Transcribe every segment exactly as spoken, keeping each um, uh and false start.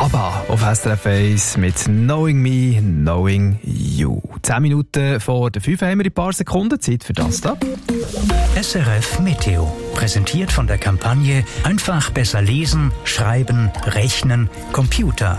ABBA auf S R F eins mit «Knowing Me, Knowing You». Zehn Minuten vor der fünf haben wir ein paar Sekunden Zeit für das da. S R F Meteo, präsentiert von der Kampagne «Einfach besser lesen, schreiben, rechnen, Computer».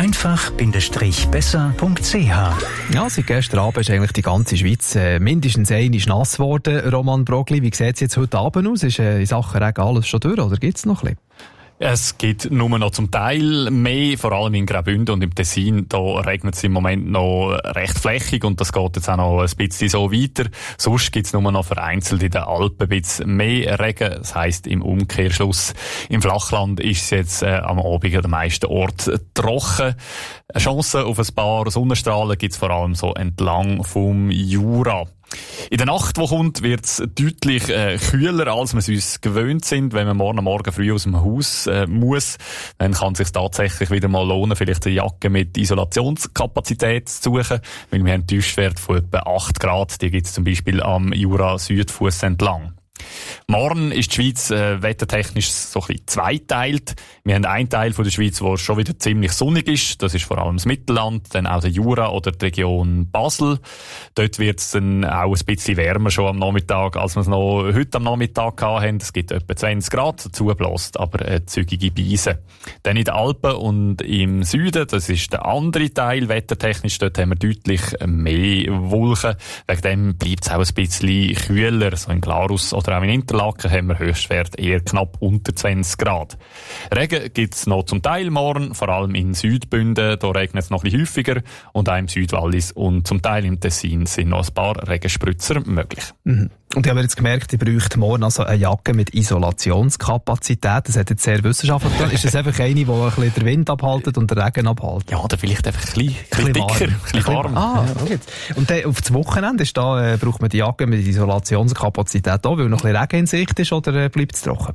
einfach-besser punkt c h. Ja, seit gestern Abend ist eigentlich die ganze Schweiz äh, mindestens einmal nass geworden. Roman Brogli, wie sieht es jetzt heute Abend aus? Ist äh, in Sachen Regen alles schon durch oder gibt es noch ein bisschen? Es gibt nur noch zum Teil mehr, vor allem in Graubünden und im Tessin. Da regnet es im Moment noch recht flächig und das geht jetzt auch noch ein bisschen so weiter. Sonst gibt es nur noch vereinzelt in den Alpen ein bisschen mehr Regen. Das heisst im Umkehrschluss, im Flachland ist es jetzt äh, am Abend an den meisten Orten trocken. Eine Chance auf ein paar Sonnenstrahlen gibt es vor allem so entlang vom Jura. In der Nacht, die kommt, wird es deutlich äh, kühler, als wir es uns gewöhnt sind. Wenn man morgen Morgen früh aus dem Haus äh, muss, dann kann es sich tatsächlich wieder mal lohnen, vielleicht eine Jacke mit Isolationskapazität zu suchen, weil wir haben einen Tiefstwert von etwa acht Grad. Die gibt es zum Beispiel am Jura-Südfuss entlang. Morgen ist die Schweiz äh, wettertechnisch so ein bisschen zweiteilt. Wir haben einen Teil von der Schweiz, wo schon wieder ziemlich sonnig ist. Das ist vor allem das Mittelland, dann auch der Jura oder die Region Basel. Dort wird es dann auch ein bisschen wärmer schon am Nachmittag, als wir es noch heute am Nachmittag hatten. Es gibt etwa zwanzig Grad, dazu bläst aber eine zügige Brise. Dann in den Alpen und im Süden, das ist der andere Teil wettertechnisch, dort haben wir deutlich mehr Wolken. Wegen dem bleibt es auch ein bisschen kühler, so in Glarus oder auch in Interlaken haben wir Höchstwert eher knapp unter zwanzig Grad. Regen gibt es noch zum Teil morgen, vor allem in Südbünden, da regnet es noch ein bisschen häufiger und auch im Südwallis und zum Teil im Tessin sind noch ein paar Regenspritzer möglich. Mhm. Und ich habe jetzt gemerkt, ich bräuchte morgen also eine Jacke mit Isolationskapazität. Das hat jetzt sehr wissenschaftlich getan. Ist das einfach eine, die ein bisschen den Wind abhaltet und den Regen abhaltet? Ja, oder vielleicht einfach ein bisschen, ein bisschen dicker, ein bisschen warm. Ah, okay. Und dann auf das Wochenende ist da, äh, braucht man die Jacke mit Isolationskapazität auch, weil noch ein bisschen Regen in Sicht ist, oder äh, bleibt es trocken?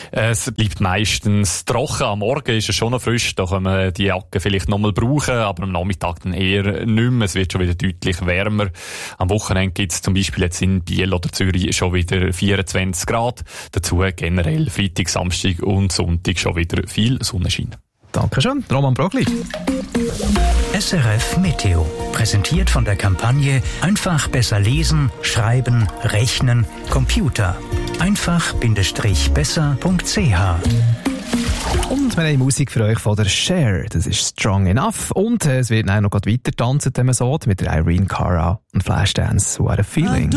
Es bleibt meistens trocken. Am Morgen ist es schon noch frisch, da können wir die Jacke vielleicht noch mal brauchen, aber am Nachmittag dann eher nicht mehr. Es wird schon wieder deutlich wärmer. Am Wochenende gibt es zum Beispiel jetzt in Biel oder Zürich schon wieder vierundzwanzig Grad. Dazu generell Freitag, Samstag und Sonntag schon wieder viel Sonnenschein. Dankeschön, Roman Brogli. S R F Meteo, präsentiert von der Kampagne «Einfach besser lesen, schreiben, rechnen, Computer». einfach-besser punkt c h. Und wir haben Musik für euch von der Cher. Das ist «Strong Enough». Und äh, es wird auch noch weiter tanzen, wenn man so mit der Irene Cara und Flashdance «What a Feeling».